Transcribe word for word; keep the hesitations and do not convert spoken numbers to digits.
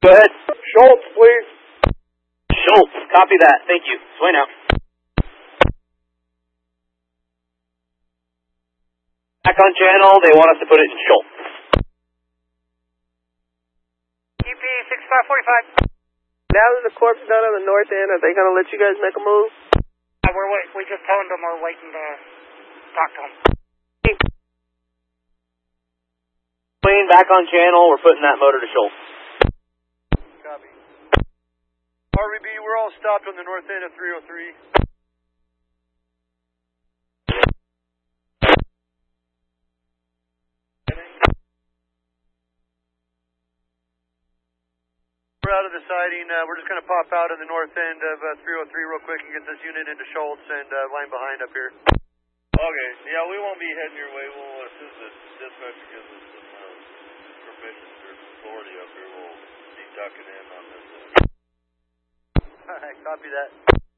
Go ahead. Schultz, please. Schultz, copy that. Thank you. Sway now. Back on channel, they want us to put it in Schultz. U P sixty-five forty-five. Now that the corp's done on the north end, are they going to let you guys make a move? Uh, we're wait. We just told them we're waiting to talk to them. Queen, back on channel. We're putting that motor to Schultz. Copy. R V B, we're all stopped on the north end of three oh three. We're out of the siding. Uh, we're just going to pop out on the north end of uh, three oh three real quick and get this unit into Schultz and uh, line behind up here. Okay, yeah, we won't be heading your way. We'll, as soon as the dispatcher gives us some uh, permission or authority up here, we'll be ducking in on this. Alright, copy that.